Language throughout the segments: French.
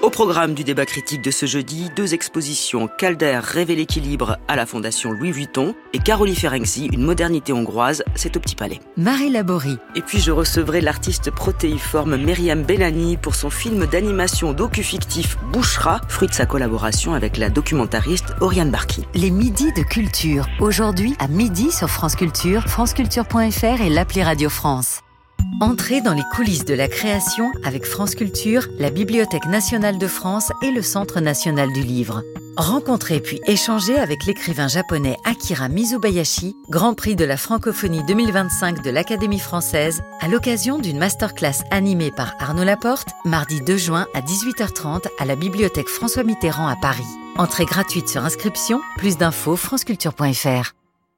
Au programme du débat critique de ce jeudi, 2 expositions, Calder, Rêver l'équilibre à la Fondation Louis Vuitton et Karoli Ferenczi, une modernité hongroise, c'est au Petit Palais. Marie Laborie. Et puis je recevrai l'artiste protéiforme Myriam Bellani pour son film d'animation docu-fictif Bouchra, fruit de sa collaboration avec la documentariste Oriane Barki. Les midis de culture. Aujourd'hui, à midi sur France Culture, franceculture.fr et l'appli Radio France. Entrez dans les coulisses de la création avec France Culture, la Bibliothèque nationale de France et le Centre national du livre. Rencontrez puis échangez avec l'écrivain japonais Akira Mizubayashi, Grand Prix de la francophonie 2025 de l'Académie française, à l'occasion d'une masterclass animée par Arnaud Laporte, mardi 2 juin à 18h30 à la Bibliothèque François Mitterrand à Paris. Entrée gratuite sur inscription, plus d'infos franceculture.fr.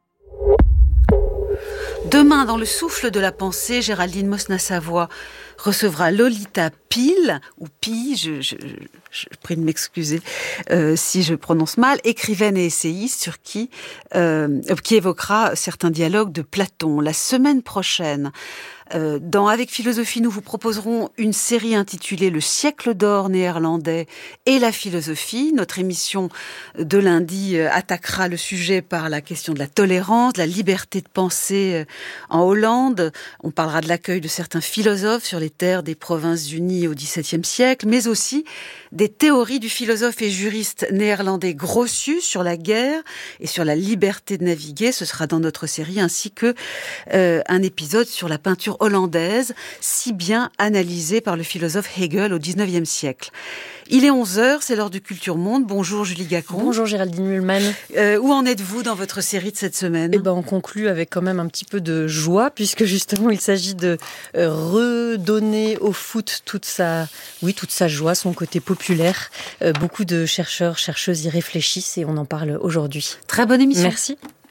Demain, dans le souffle de la pensée, Géraldine Mosna-Savoie recevra Lolita Pil, ou Pi, je prie de m'excuser si je prononce mal, écrivaine et essayiste qui évoquera certains dialogues de Platon. La semaine prochaine, dans Avec Philosophie, nous vous proposerons une série intitulée Le siècle d'or néerlandais et la philosophie. Notre émission de lundi attaquera le sujet par la question de la tolérance, de la liberté de penser en Hollande. On parlera de l'accueil de certains philosophes sur les terres des Provinces-Unies au XVIIe siècle, mais aussi des théories du philosophe et juriste néerlandais Grotius sur la guerre et sur la liberté de naviguer. Ce sera dans notre série, ainsi que un épisode sur la peinture hollandaise, si bien analysée par le philosophe Hegel au XIXe siècle. Il est 11h, c'est l'heure du Culture Monde. Bonjour Julie Gacon. Bonjour Géraldine Mühlmann. Où en êtes-vous dans votre série de cette semaine ? On conclut avec quand même un petit peu de joie, puisque justement il s'agit de redonner au foot toute sa joie, son côté populaire. Beaucoup de chercheurs, chercheuses y réfléchissent et on en parle aujourd'hui. Très bonne émission. Merci.